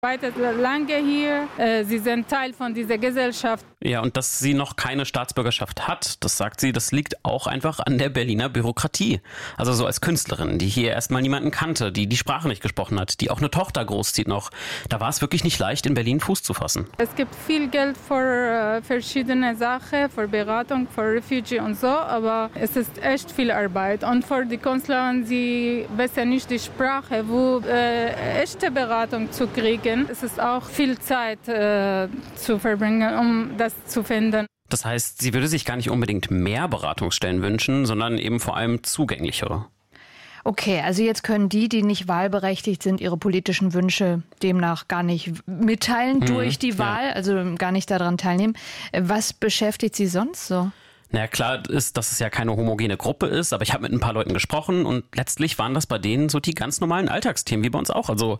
Arbeitet lange hier, sie sind Teil von dieser Gesellschaft. Ja, und dass sie noch keine Staatsbürgerschaft hat, das sagt sie, das liegt auch einfach an der Berliner Bürokratie. Also so als Künstlerin, die hier erstmal niemanden kannte, die die Sprache nicht gesprochen hat, die auch eine Tochter großzieht noch. Da war es wirklich nicht leicht, in Berlin Fuß zu fassen. Es gibt viel Geld für verschiedene Sachen, für Beratung, für Refugee und so, aber es ist echt viel Arbeit. Und für die Künstler, sie wissen nicht die Sprache, wo echte Beratung zu kriegen. Es ist auch viel Zeit zu verbringen, um das zu finden. Das heißt, sie würde sich gar nicht unbedingt mehr Beratungsstellen wünschen, sondern eben vor allem zugänglichere. Okay, also jetzt können die nicht wahlberechtigt sind, ihre politischen Wünsche demnach gar nicht mitteilen durch die Wahl, also gar nicht daran teilnehmen. Was beschäftigt Sie sonst so? Naja, klar ist, dass es ja keine homogene Gruppe ist, aber ich habe mit ein paar Leuten gesprochen und letztlich waren das bei denen so die ganz normalen Alltagsthemen, wie bei uns auch. Also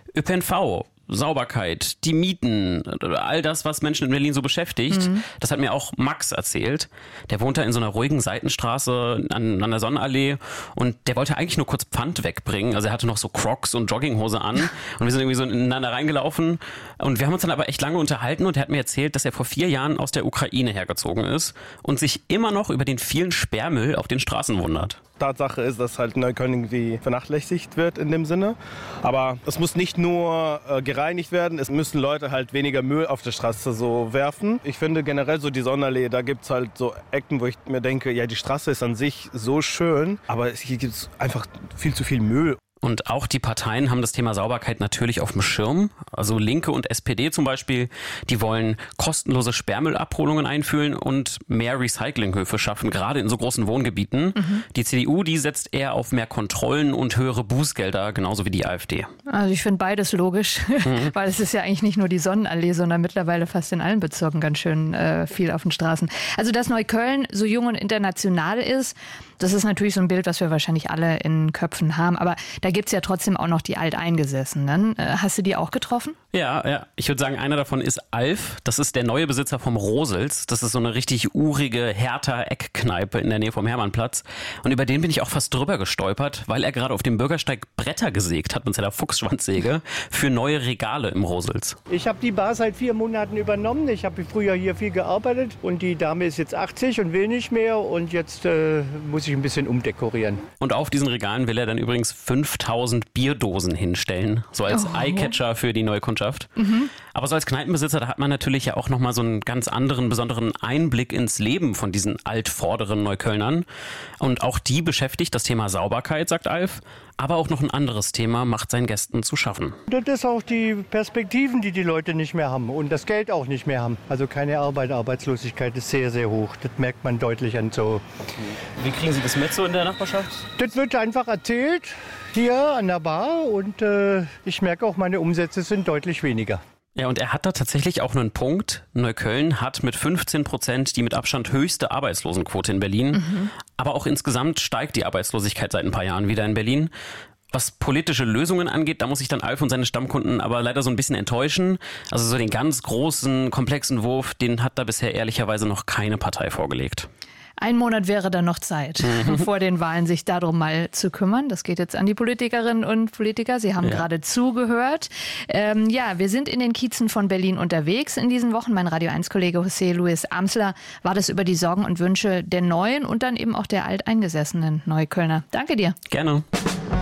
ÖPNV, Sauberkeit, die Mieten, all das, was Menschen in Berlin so beschäftigt. Das hat mir auch Max erzählt. Der wohnt da in so einer ruhigen Seitenstraße an der Sonnenallee und der wollte eigentlich nur kurz Pfand wegbringen. Also er hatte noch so Crocs und Jogginghose an und wir sind irgendwie so ineinander reingelaufen und wir haben uns dann aber echt lange unterhalten und er hat mir erzählt, dass er vor 4 Jahren aus der Ukraine hergezogen ist und sich immer noch über den vielen Sperrmüll auf den Straßen wundert. Tatsache ist, dass halt Neukölln irgendwie vernachlässigt wird in dem Sinne. Aber es muss nicht nur gereinigt werden, es müssen Leute halt weniger Müll auf der Straße so werfen. Ich finde generell so die Sonnenallee, da gibt es halt so Ecken, wo ich mir denke, ja, die Straße ist an sich so schön, aber hier gibt es einfach viel zu viel Müll. Und auch die Parteien haben das Thema Sauberkeit natürlich auf dem Schirm. Also Linke und SPD zum Beispiel, die wollen kostenlose Sperrmüllabholungen einführen und mehr Recyclinghöfe schaffen, gerade in so großen Wohngebieten. Die CDU, die setzt eher auf mehr Kontrollen und höhere Bußgelder, genauso wie die AfD. Also ich finde beides logisch, weil es ist ja eigentlich nicht nur die Sonnenallee, sondern mittlerweile fast in allen Bezirken ganz schön viel auf den Straßen. Also dass Neukölln so jung und international ist, das ist natürlich so ein Bild, was wir wahrscheinlich alle in Köpfen haben. Aber da gibt es ja trotzdem auch noch die Alteingesessenen. Hast du die auch getroffen? Ja. Ich würde sagen, einer davon ist Alf. Das ist der neue Besitzer vom Rosels. Das ist so eine richtig urige Hertha-Eckkneipe in der Nähe vom Hermannplatz. Und über den bin ich auch fast drüber gestolpert, weil er gerade auf dem Bürgersteig Bretter gesägt hat mit seiner Fuchsschwanzsäge für neue Regale im Rosels. Ich habe die Bar seit 4 Monaten übernommen. Ich habe früher hier viel gearbeitet und die Dame ist jetzt 80 und will nicht mehr und jetzt muss ich ein bisschen umdekorieren. Und auf diesen Regalen will er dann übrigens 5000 Bierdosen hinstellen, so als Eyecatcher für die neue Kundschaft. Aber so als Kneipenbesitzer, da hat man natürlich ja auch nochmal so einen ganz anderen, besonderen Einblick ins Leben von diesen altvorderen Neuköllnern. Und auch die beschäftigt das Thema Sauberkeit, sagt Alf. Aber auch noch ein anderes Thema macht seinen Gästen zu schaffen. Das ist auch die Perspektiven, die Leute nicht mehr haben und das Geld auch nicht mehr haben. Also keine Arbeit, Arbeitslosigkeit ist sehr, sehr hoch. Das merkt man deutlich an so. Wie kriegen Sie das mit so in der Nachbarschaft? Das wird einfach erzählt hier an der Bar und ich merke auch, meine Umsätze sind deutlich weniger. Ja, und er hat da tatsächlich auch einen Punkt. Neukölln hat mit 15% die mit Abstand höchste Arbeitslosenquote in Berlin. Aber auch insgesamt steigt die Arbeitslosigkeit seit ein paar Jahren wieder in Berlin. Was politische Lösungen angeht, da muss ich dann Alf und seine Stammkunden aber leider so ein bisschen enttäuschen. Also so den ganz großen, komplexen Wurf, den hat da bisher ehrlicherweise noch keine Partei vorgelegt. 1 Monat wäre dann noch Zeit, vor den Wahlen sich darum mal zu kümmern. Das geht jetzt an die Politikerinnen und Politiker. Sie haben gerade zugehört. Wir sind in den Kiezen von Berlin unterwegs in diesen Wochen. Mein Radio 1-Kollege José Luis Amsler war das über die Sorgen und Wünsche der Neuen und dann eben auch der alteingesessenen Neuköllner. Danke dir. Gerne.